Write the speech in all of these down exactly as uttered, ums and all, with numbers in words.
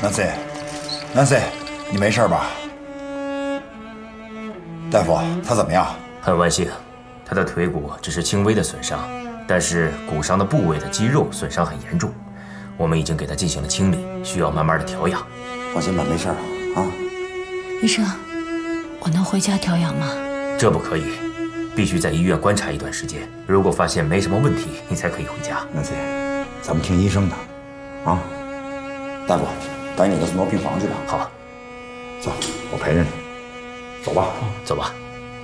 Nancy，Nancy， 你没事吧？大夫，他怎么样？ 很万幸，他的腿骨只是轻微的损伤，但是骨伤的部位的肌肉损伤很严重。我们已经给他进行了清理，需要慢慢的调养。 放心吧，没事了啊。 医生，我能回家调养吗？ 这不可以，必须在医院观察一段时间。如果发现没什么问题，你才可以回家。 Nancy，咱们听医生的，啊。大夫，赶紧给他送到病房去吧。 好， 走，我陪着你。走吧， 走吧。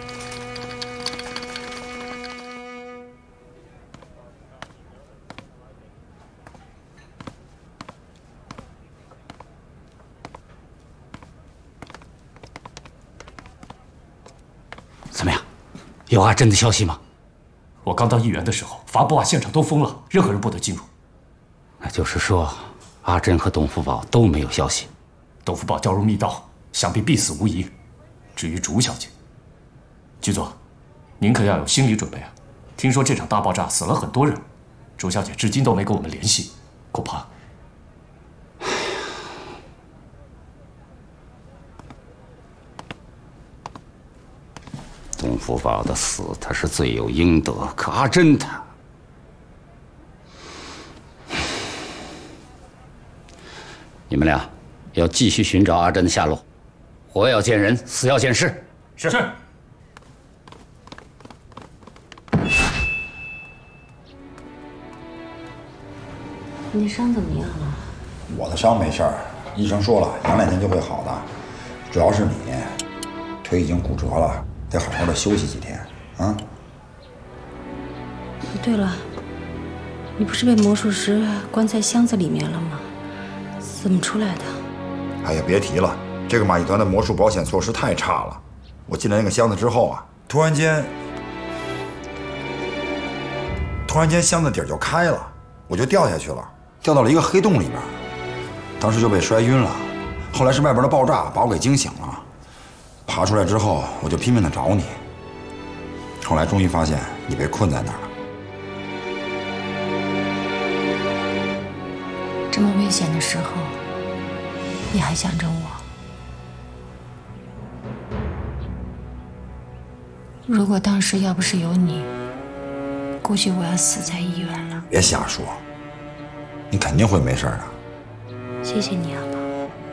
怎么样？有阿珍的消息吗？ 我刚到医院的时候，阀部把现场都封了，任何人不得进入。 那就是说，阿珍和董福宝都没有消息。 董福宝掉入密道，想必必死无疑。至于竹小姐，局座，您可要有心理准备啊！听说这场大爆炸死了很多人，竹小姐至今都没跟我们联系，恐怕…… 董福宝的死，他是罪有应得，可阿珍她……你们俩要继续寻找阿珍的下落，活要见人，死要见尸。 是。是。 你伤怎么样了？ 我的伤没事儿，医生说了，养两天就会好的。主要是你腿已经骨折了，得好好的休息几天啊。 对了，你不是被魔术师关在箱子里面了吗？怎么出来的？ 哎呀，别提了，这个马戏团的魔术保险措施太差了。我进来那个箱子之后啊，突然间，突然间箱子底儿就开了，我就掉下去了，掉到了一个黑洞里边，当时就被摔晕了。后来是外边的爆炸把我给惊醒了，爬出来之后我就拼命的找你，后来终于发现你被困在那儿了。 这么危险的时候，你还想着我？如果当时要不是有你，估计我要死在医院了。 别瞎说，你肯定会没事的。 谢谢你啊，宝。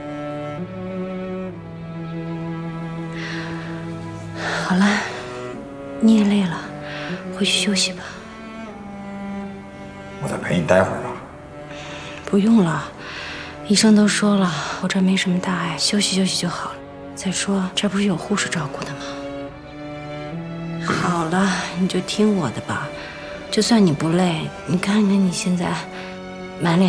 好了，你也累了，回去休息吧。 我再陪你待会儿吧。 不用了，医生都说了，我这没什么大碍，休息休息就好了。再说，这不是有护士照顾的吗？好了，你就听我的吧。就算你不累，你看看你现在满脸